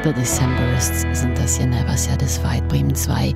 The Decemberists sind das hier, Never Satisfied, Bremen 2,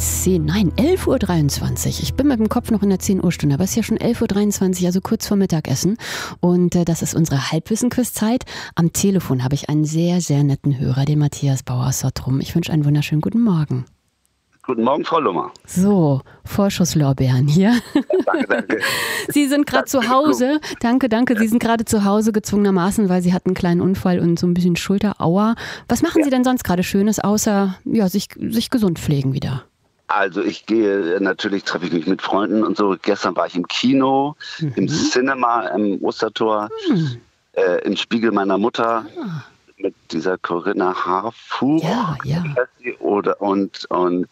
11:23 Uhr. Ich bin mit dem Kopf noch in der 10 Uhr Stunde, aber es ist ja schon 11:23 Uhr, also kurz vor Mittagessen. Und das ist unsere Halbwissen-Quiz-Zeit. Am Telefon habe ich einen sehr, sehr netten Hörer, den Matthias Bauer aus Sottrum. Ich wünsche einen wunderschönen guten Morgen. Guten Morgen, Frau Lummer. So, Vorschusslorbeeren hier. Danke. Sie sind gerade zu Hause. Danke. Sie sind gerade zu Hause gezwungenermaßen, weil Sie hatten einen kleinen Unfall und so ein bisschen Schulteraua. Was machen Sie denn sonst gerade Schönes, außer sich gesund pflegen wieder? Also ich treffe ich mich mit Freunden und so. Gestern war ich im Kino, im Cinema, im Ostertor, im Spiegel meiner Mutter. Mit dieser Corinna Harfuch und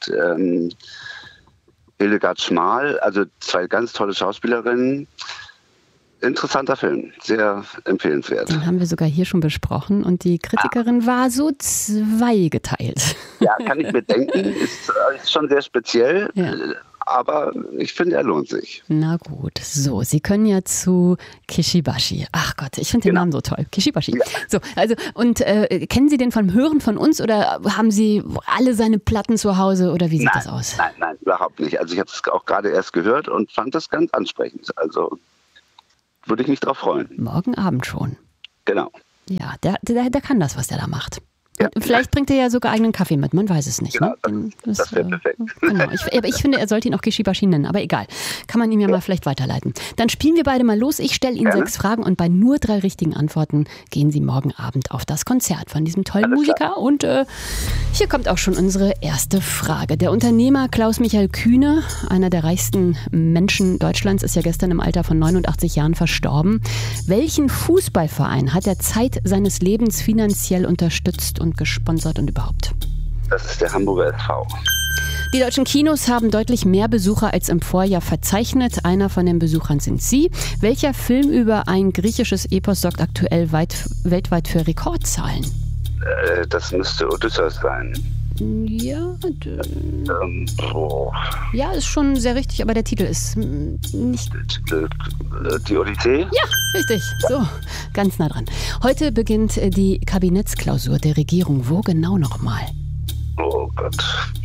Hildegard Schmal, also zwei ganz tolle Schauspielerinnen. Interessanter Film, sehr empfehlenswert. Den haben wir sogar hier schon besprochen und die Kritikerin war so zweigeteilt. Ja, kann ich mir denken, ist schon sehr speziell. Ja. Aber ich finde, er lohnt sich. Na gut, so, Sie können ja zu Kishibashi. Ach Gott, ich finde den Namen so toll. Kishibashi. Ja. So, also, und kennen Sie den vom Hören von uns oder haben Sie alle seine Platten zu Hause oder wie sieht das aus? Nein, überhaupt nicht. Also ich habe es auch gerade erst gehört und fand das ganz ansprechend. Also würde ich mich drauf freuen. Morgen Abend schon. Genau. Ja, der kann das, was der da macht. Ja. Vielleicht bringt er ja sogar eigenen Kaffee mit, man weiß es nicht. Genau, ne? Das wäre perfekt. Genau. Ich finde, er sollte ihn auch Kishibashi nennen, aber egal. Kann man ihm ja mal vielleicht weiterleiten. Dann spielen wir beide mal los. Ich stelle Ihnen 6 Fragen und bei nur 3 richtigen Antworten gehen Sie morgen Abend auf das Konzert von diesem tollen Musiker. Und hier kommt auch schon unsere erste Frage. Der Unternehmer Klaus-Michael Kühne, einer der reichsten Menschen Deutschlands, ist ja gestern im Alter von 89 Jahren verstorben. Welchen Fußballverein hat er Zeit seines Lebens finanziell unterstützt und gesponsert und überhaupt? Das ist der Hamburger SV. Die deutschen Kinos haben deutlich mehr Besucher als im Vorjahr verzeichnet. Einer von den Besuchern sind Sie. Welcher Film über ein griechisches Epos sorgt aktuell weltweit für Rekordzahlen? Das müsste Odysseus sein. Ja, ja, ist schon sehr richtig, aber der Titel ist nicht... Die Odyssee? Ja, richtig. So, ganz nah dran. Heute beginnt die Kabinettsklausur der Regierung. Wo genau nochmal? Oh Gott.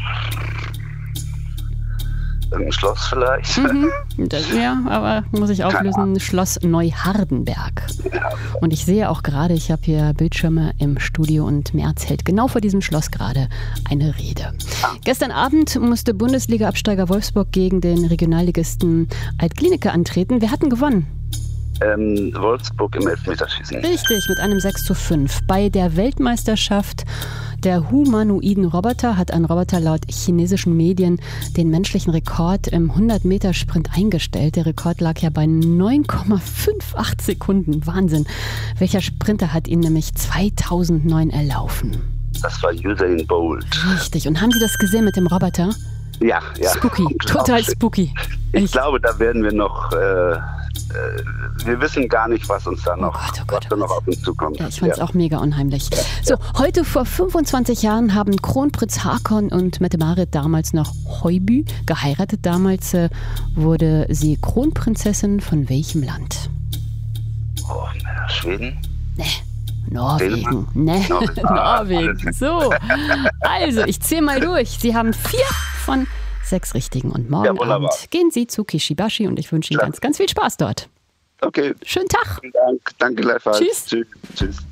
Im Schloss vielleicht? Ja, aber muss ich auflösen, Schloss Neuhardenberg. Und ich sehe auch gerade, ich habe hier Bildschirme im Studio und Merz hält genau vor diesem Schloss gerade eine Rede. Gestern Abend musste Bundesliga-Absteiger Wolfsburg gegen den Regionalligisten Alt-Glienicke antreten. Wer hat denn gewonnen? Wolfsburg im Elfmeterschießen. Richtig, mit einem 6:5. Bei der Weltmeisterschaft der humanoiden Roboter hat ein Roboter laut chinesischen Medien den menschlichen Rekord im 100-Meter-Sprint eingestellt. Der Rekord lag ja bei 9,58 Sekunden. Wahnsinn. Welcher Sprinter hat ihn nämlich 2009 erlaufen? Das war Usain Bolt. Richtig. Und haben Sie das gesehen mit dem Roboter? Ja. Spooky, total spooky. Ich glaube, da werden wir noch... wir wissen gar nicht, was uns da noch, noch auf uns zukommt. Ja, ich fand es auch mega unheimlich. So, heute vor 25 Jahren haben Kronprinz Haakon und Mette-Marit, damals noch Højby, geheiratet. Damals wurde sie Kronprinzessin von welchem Land? Oh, Schweden? Nee. Norwegen. Norwegen. So, also ich zähle mal durch. Sie haben 4 von 6 richtigen. Und morgen Abend gehen Sie zu Kishibashi und ich wünsche Ihnen ganz, ganz viel Spaß dort. Okay. Schönen Tag. Vielen Dank. Danke gleichfalls. Tschüss. Tschüss.